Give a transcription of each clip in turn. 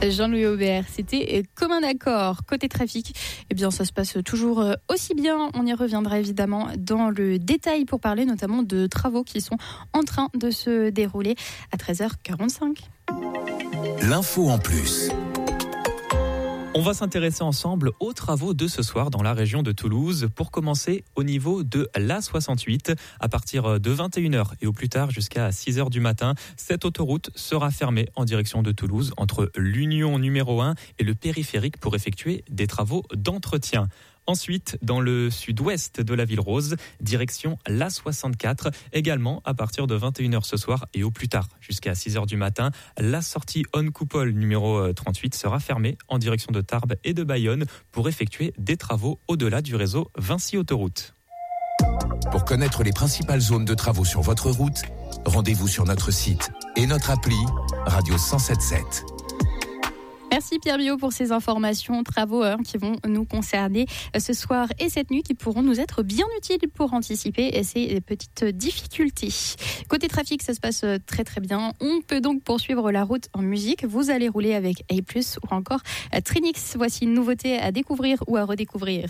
Jean-Louis Aubert. C'était commun accord. Côté trafic, eh bien, ça se passe toujours aussi bien. On y reviendra évidemment dans le détail pour parler notamment de travaux qui sont en train de se dérouler à 13h45. L'info en plus. On va s'intéresser ensemble aux travaux de ce soir dans la région de Toulouse. Pour commencer, au niveau de l'A68, à partir de 21h et au plus tard jusqu'à 6h du matin, cette autoroute sera fermée en direction de Toulouse entre l'Union numéro 1 et le périphérique pour effectuer des travaux d'entretien. Ensuite, dans le sud-ouest de la Ville Rose, direction l'A64, également à partir de 21h ce soir et au plus tard jusqu'à 6h du matin, la sortie On-Coupole numéro 38 sera fermée en direction de Tarbes et de Bayonne pour effectuer des travaux au-delà du réseau Vinci Autoroute. Pour connaître les principales zones de travaux sur votre route, rendez-vous sur notre site et notre appli Radio 107.7. Merci Pierre Biot pour ces informations, travaux qui vont nous concerner ce soir et cette nuit, qui pourront nous être bien utiles pour anticiper ces petites difficultés. Côté trafic, ça se passe très très bien. On peut donc poursuivre la route en musique. Vous allez rouler avec A+, ou encore Trinix. Voici une nouveauté à découvrir ou à redécouvrir.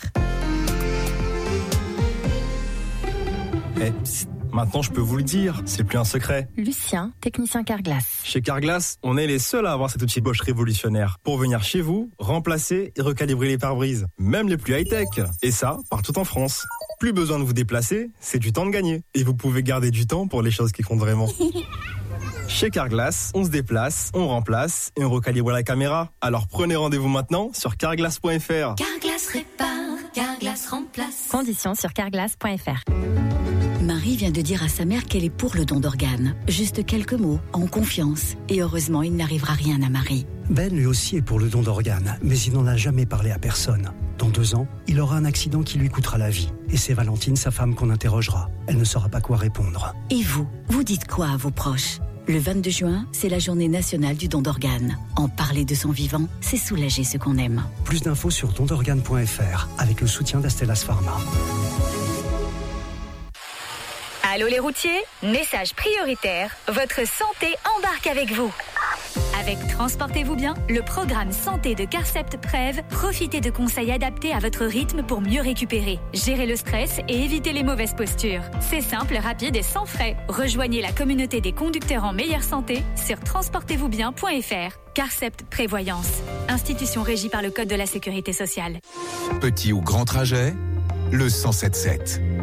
Maintenant, je peux vous le dire, c'est plus un secret. Lucien, technicien Carglass. Chez Carglass, on est les seuls à avoir cet outil Bosch révolutionnaire pour venir chez vous, remplacer et recalibrer les pare-brises, même les plus high-tech. Et ça, partout en France. Plus besoin de vous déplacer, c'est du temps de gagner. Et vous pouvez garder du temps pour les choses qui comptent vraiment. Chez Carglass, on se déplace, on remplace et on recalibre la caméra. Alors prenez rendez-vous maintenant sur carglass.fr. Carglass répare, Carglass remplace. Conditions sur carglass.fr. Marie vient de dire à sa mère qu'elle est pour le don d'organes. Juste quelques mots, en confiance. Et heureusement, il n'arrivera rien à Marie. Ben, lui aussi, est pour le don d'organes, mais il n'en a jamais parlé à personne. Dans 2 ans, il aura un accident qui lui coûtera la vie. Et c'est Valentine, sa femme, qu'on interrogera. Elle ne saura pas quoi répondre. Et vous dites quoi à vos proches ? Le 22 juin, c'est la journée nationale du don d'organes. En parler de son vivant, c'est soulager ceux qu'on aime. Plus d'infos sur dondorganes.fr, avec le soutien d'Astellas Pharma. Allô les routiers, message prioritaire, votre santé embarque avec vous. Avec Transportez-vous bien, le programme santé de Carcept Prev, profitez de conseils adaptés à votre rythme pour mieux récupérer, gérer le stress et éviter les mauvaises postures. C'est simple, rapide et sans frais. Rejoignez la communauté des conducteurs en meilleure santé sur transportezvousbien.fr. Carcept Prévoyance, institution régie par le Code de la Sécurité sociale. Petit ou grand trajet, le 107.7.